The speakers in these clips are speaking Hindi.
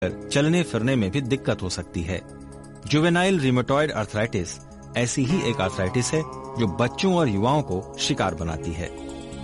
चलने फिरने में भी दिक्कत हो सकती है। जुवेनाइल रिमेटॉइड आर्थराइटिस ऐसी ही एक आर्थराइटिस है जो बच्चों और युवाओं को शिकार बनाती है।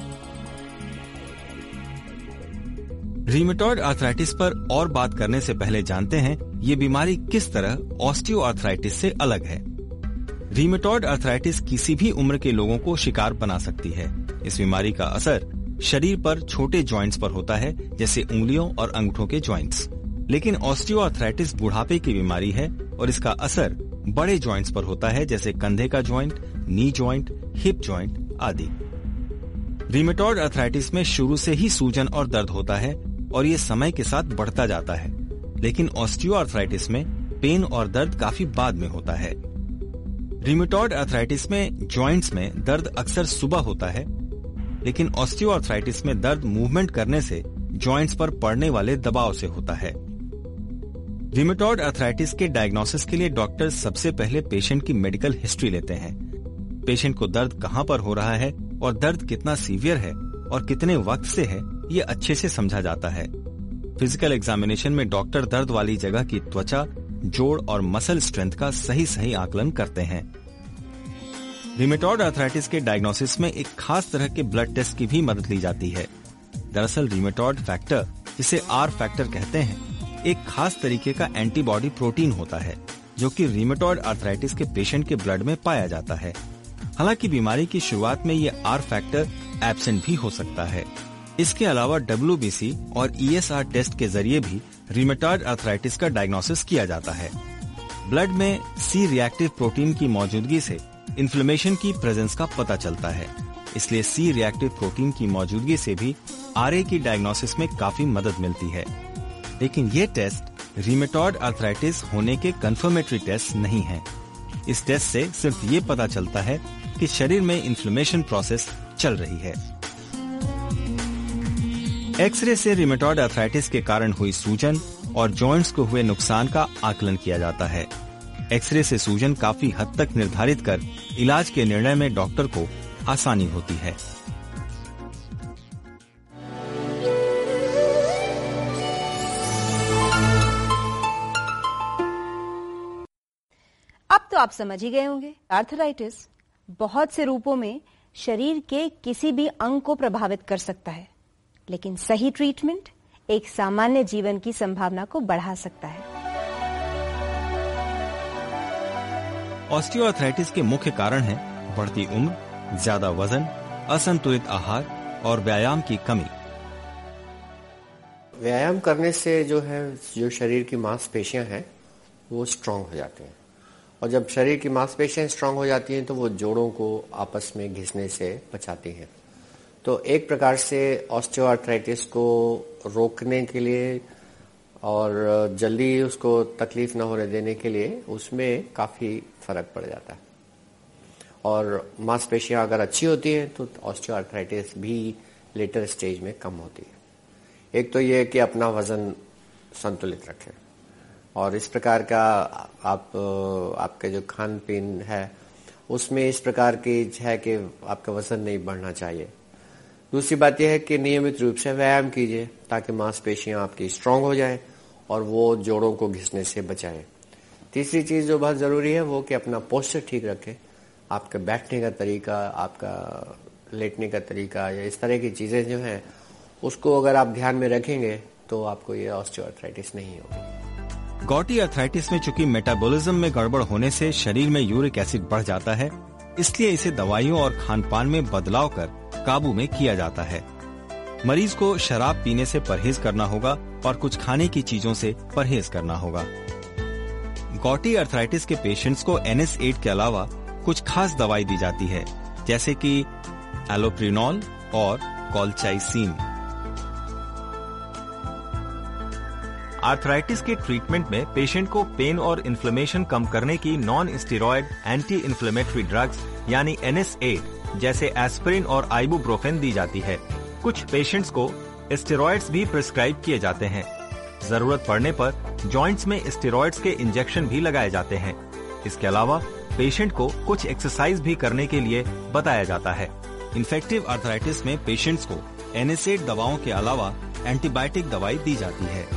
रिमेटॉइड आर्थराइटिस पर और बात करने से पहले जानते हैं ये बीमारी किस तरह ऑस्टियोआर्थराइटिस से अलग है। रिमेटॉइड आर्थराइटिस किसी भी उम्र के लोगों को शिकार बना सकती है। इस बीमारी का असर शरीर पर छोटे जॉइंट्स पर होता है, जैसे उंगलियों और अंगूठों के जॉइंट्स। लेकिन ऑस्टियोआर्थराइटिस बुढ़ापे की बीमारी है और इसका असर बड़े जॉइंट्स पर होता है, जैसे कंधे का joint, knee joint, hip joint आदि। रिमेटॉइड आर्थराइटिस में शुरू से ही सूजन और दर्द होता है और ये समय के साथ बढ़ता जाता है। लेकिन ऑस्टियोआर्थराइटिस में पेन और दर्द काफी बाद में होता है। रिमेटॉइड आर्थराइटिस में जॉइंट्स में दर्द अक्सर सुबह होता है, लेकिन ऑस्टियोआर्थराइटिस में दर्द मूवमेंट करने से जॉइंट्स पर पड़ने वाले दबाव से होता है। रिमेटॉइड आर्थराइटिस के डायग्नोसिस के लिए डॉक्टर सबसे पहले पेशेंट की मेडिकल हिस्ट्री लेते हैं। पेशेंट को दर्द कहां पर हो रहा है और दर्द कितना सीवियर है और कितने वक्त से है, ये अच्छे से समझा जाता है। फिजिकल एग्जामिनेशन में डॉक्टर दर्द वाली जगह की त्वचा, जोड़ और मसल स्ट्रेंथ का सही आकलन करते हैं। रिमेटॉइड आर्थराइटिस के डायग्नोसिस में एक खास तरह के ब्लड टेस्ट की भी मदद ली जाती है। दरअसल रिमेटॉइड फैक्टर, जिसे आर फैक्टर कहते हैं, एक खास तरीके का एंटीबॉडी प्रोटीन होता है जो कि रिमेटॉइड आर्थराइटिस के पेशेंट के ब्लड में पाया जाता है। हालांकि बीमारी की शुरुआत में ये आर फैक्टर एब्सेंट भी हो सकता है। इसके अलावा WBC और ESR टेस्ट के जरिए भी रिमेटॉइड आर्थराइटिस का डायग्नोसिस किया जाता है। ब्लड में C रिएक्टिव प्रोटीन की मौजूदगी से इन्फ्लेमेशन की प्रेजेंस का पता चलता है, इसलिए C रिएक्टिव प्रोटीन की मौजूदगी से भी RA की डायग्नोसिस में काफी मदद मिलती है। लेकिन ये टेस्ट रिमेटॉइड आर्थराइटिस होने के कंफर्मेटरी टेस्ट नहीं है। इस टेस्ट से सिर्फ ये पता चलता है कि शरीर में इन्फ्लेमेशन प्रोसेस चल रही है। एक्सरे से रिमेटॉइड आर्थराइटिस के कारण हुई सूजन और जॉइंट्स को हुए नुकसान का आकलन किया जाता है। एक्सरे से सूजन काफी हद तक निर्धारित कर इलाज के निर्णय में डॉक्टर को आसानी होती है। अब तो आप समझ ही गए होंगे, आर्थराइटिस बहुत से रूपों में शरीर के किसी भी अंग को प्रभावित कर सकता है, लेकिन सही ट्रीटमेंट एक सामान्य जीवन की संभावना को बढ़ा सकता है। ऑस्टियोआर्थराइटिस के मुख्य कारण हैं बढ़ती उम्र, ज्यादा वजन, असंतुलित आहार और व्यायाम की कमी। व्यायाम करने से जो शरीर की मांसपेशियां हैं वो स्ट्रांग हो जाते हैं, और जब शरीर की मांसपेशियां स्ट्रांग हो जाती हैं तो वो जोड़ों को आपस में घिसने से बचाती हैं। तो एक प्रकार से ऑस्टियोआर्थराइटिस को रोकने के लिए और जल्दी उसको तकलीफ न होने देने के लिए उसमें काफी फर्क पड़ जाता है। और मांसपेशियां अगर अच्छी होती है तो ऑस्टियोआर्थराइटिस भी लेटर स्टेज में कम होती है। एक तो ये कि अपना वजन संतुलित रखें, और इस प्रकार का आपके जो खान पीन है उसमें इस प्रकार की है कि आपका वजन नहीं बढ़ना चाहिए। दूसरी बात यह है कि नियमित रूप से व्यायाम कीजिए ताकि मांसपेशियां आपकी स्ट्रांग हो जाए और वो जोड़ों को घिसने से बचाए। तीसरी चीज जो बहुत जरूरी है वो कि अपना पोस्चर ठीक रखें। आपका बैठने का तरीका, आपका लेटने का तरीका, या इस तरह की चीजें जो हैं उसको अगर आप ध्यान में रखेंगे तो आपको ये ऑस्टियोआर्थराइटिस नहीं होगी। गॉटी आर्थराइटिस में चूंकि मेटाबॉलिज्म में गड़बड़ होने से शरीर में यूरिक एसिड बढ़ जाता है, इसलिए इसे दवाइयों और खान-पान में बदलाव कर काबू में किया जाता है। मरीज को शराब पीने से परहेज करना होगा और कुछ खाने की चीजों से परहेज करना होगा। गॉटी आर्थराइटिस के पेशेंट्स को NSAID के अलावा कुछ खास दवाई दी जाती है, जैसे कि एलोप्रिनॉल और कॉलचाइसिन। आर्थराइटिस के ट्रीटमेंट में पेशेंट को पेन और इन्फ्लेमेशन कम करने की non steroid anti inflammatory drugs यानी NSAID जैसे एस्पिरिन और आइबुप्रोफेन दी जाती है। कुछ पेशेंट्स को स्टेरॉइड्स भी प्रिस्क्राइब किए जाते हैं। जरूरत पड़ने पर जॉइंट्स में स्टेरॉइड्स के इंजेक्शन भी लगाए जाते हैं। इसके अलावा पेशेंट को कुछ एक्सरसाइज भी करने के लिए बताया जाता है। इन्फेक्टिव आर्थराइटिस में पेशेंट्स को NSAID दवाओं के अलावा एंटीबायोटिक दवाई दी जाती है।